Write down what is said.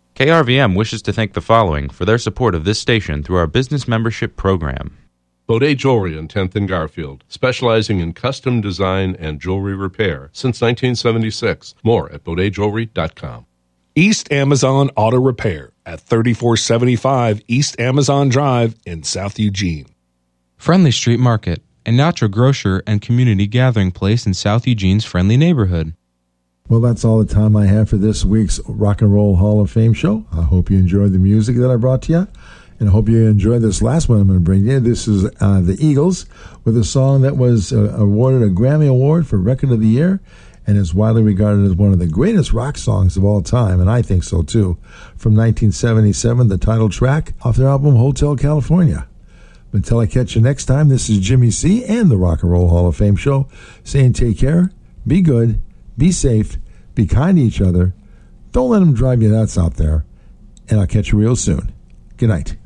KRVM wishes to thank the following for their support of this station through our business membership program. Baudet Jewelry on 10th and Garfield, specializing in custom design and jewelry repair since 1976. More at BaudetJewelry.com. East Amazon Auto Repair at 3475 East Amazon Drive in South Eugene. Friendly Street Market, a natural grocer and community gathering place in South Eugene's friendly neighborhood. Well, that's all the time I have for this week's Rock and Roll Hall of Fame show. I hope you enjoyed the music that I brought to you, and I hope you enjoyed this last one I'm going to bring you. This is the Eagles with a song that was awarded a Grammy Award for Record of the Year and is widely regarded as one of the greatest rock songs of all time, and I think so too. From 1977, the title track off their album Hotel California. Until I catch you next time, this is Jimmy C. and the Rock and Roll Hall of Fame show saying take care, be good, be safe, be kind to each other, don't let them drive you nuts out there, and I'll catch you real soon. Good night.